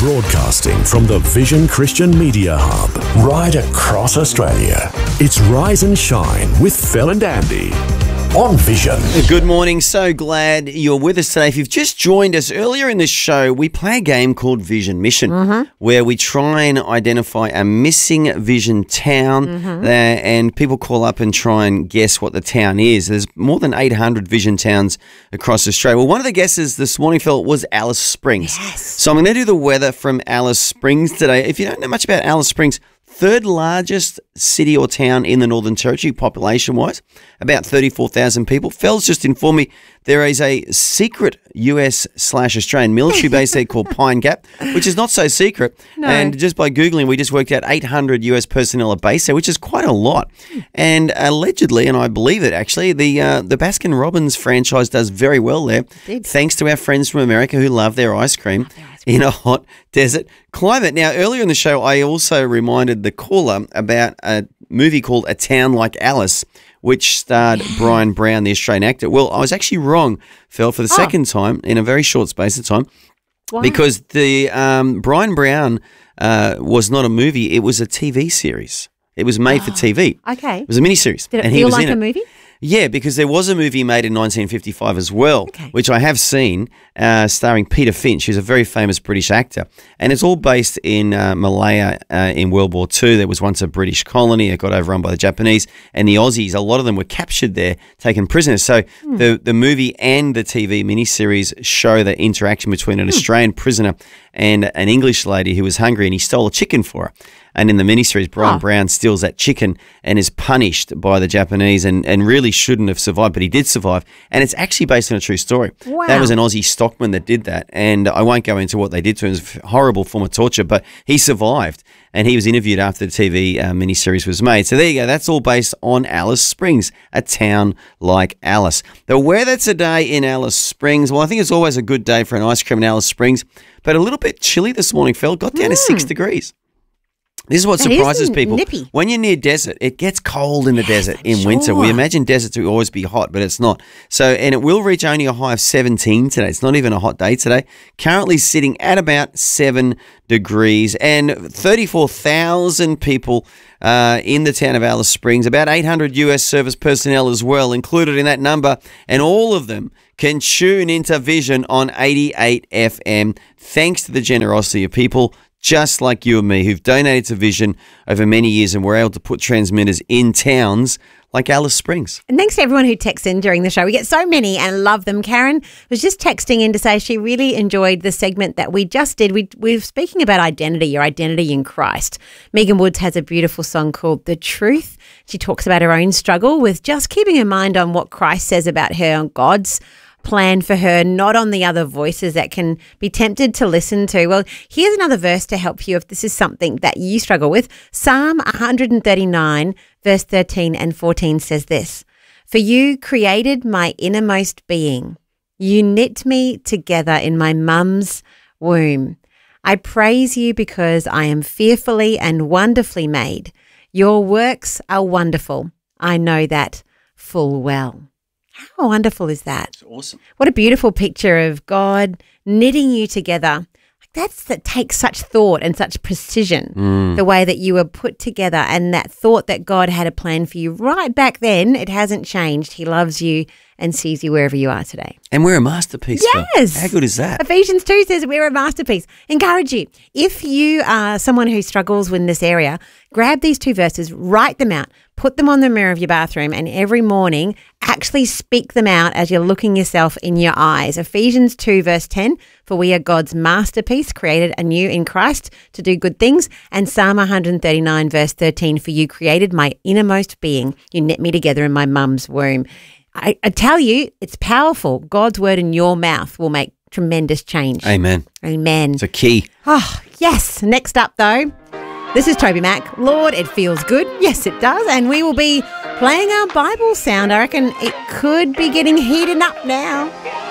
Broadcasting from the Vision Christian Media Hub, right across Australia. It's Rise and Shine with Phil and Andy on Vision. Good morning. So glad you're with us today. If you've just joined us earlier in this show, we play a game called Vision Mission, where we try and identify a missing Vision town, and people call up and try and guess what the town is. There's more than 800 Vision towns across Australia. Well, one of the guesses this morning, Phil, was Alice Springs. Yes. So I'm going to do the weather from Alice Springs today. If you don't know much about Alice Springs, third largest city or town in the Northern Territory population-wise, about 34,000 people. Phil's just informed me there is a secret US/Australian military base there called Pine Gap, which is not so secret. No. And just by Googling, we just worked out 800 US personnel are based there, which is quite a lot. And allegedly, and I believe it actually, the Baskin-Robbins franchise does very well there, thanks to our friends from America who love their ice cream in a hot desert climate. Now, earlier in the show, I also reminded the caller about a movie called A Town Like Alice, which starred Brian Brown, the Australian actor. Well, I was actually wrong, Phil, for the second time in a very short space of time. Why? Because the Brian Brown was not a movie, it was a TV series. It was made for TV. Okay. It was a miniseries. Did it and he feel was like in a it. movie? Yeah, because there was a movie made in 1955 as well, which I have seen, starring Peter Finch, who's a very famous British actor. And it's all based in Malaya in World War II. There was once a British colony. It got overrun by the Japanese. And the Aussies, a lot of them were captured there, taken prisoners. So the movie and the TV miniseries show the interaction between an Australian prisoner and an English lady who was hungry, and he stole a chicken for her. And in the miniseries, Brian Brown steals that chicken and is punished by the Japanese and really shouldn't have survived, but he did survive. And it's actually based on a true story. Wow. That was an Aussie stockman that did that. And I won't go into what they did to him. It was a horrible form of torture, but he survived. And he was interviewed after the TV miniseries was made. So there you go. That's all based on Alice Springs, a town like Alice. The weather today in Alice Springs, well, I think it's always a good day for an ice cream in Alice Springs, but a little bit chilly this morning, Phil. Got down to 6 degrees. This is what surprises people. Nippy. When you're near desert, it gets cold in the desert in winter. We imagine desert to always be hot, but it's not. So, and it will reach only a high of 17 today. It's not even a hot day today. Currently sitting at about 7 degrees, and 34,000 people in the town of Alice Springs, about 800 US service personnel as well included in that number, and all of them can tune into Vision on 88 FM thanks to the generosity of people just like you and me who've donated to Vision over many years, and we're able to put transmitters in towns like Alice Springs. And thanks to everyone who texts in during the show. We get so many and love them. Karen was just texting in to say she really enjoyed the segment that we just did. We were speaking about identity, your identity in Christ. Megan Woods has a beautiful song called The Truth. She talks about her own struggle with just keeping her mind on what Christ says about her and God's plan for her, not on the other voices that can be tempted to listen to. Well, here's another verse to help you if this is something that you struggle with. Psalm 139, verse 13 and 14 says this: "For you created my innermost being. You knit me together in my mum's womb. I praise you because I am fearfully and wonderfully made. Your works are wonderful. I know that full well." How wonderful is that? It's awesome. What a beautiful picture of God knitting you together. That takes such thought and such precision, the way that you were put together, and that thought that God had a plan for you right back then. It hasn't changed. He loves you and sees you wherever you are today. And we're a masterpiece. Yes. Phil. How good is that? Ephesians 2 says we're a masterpiece. Encourage you. If you are someone who struggles with this area, grab these two verses, write them out, put them on the mirror of your bathroom, and every morning actually speak them out as you're looking yourself in your eyes. Ephesians 2 verse 10, "For we are God's masterpiece, created anew in Christ to do good things." And Psalm 139 verse 13, "For you created my innermost being. You knit me together in my mum's womb." I tell you, it's powerful. God's word in your mouth will make tremendous change. Amen. Amen. It's a key. Oh, yes. Next up, though, this is Toby Mac. Lord, it feels good. Yes, it does. And we will be playing our Bible sound. I reckon it could be getting heated up now.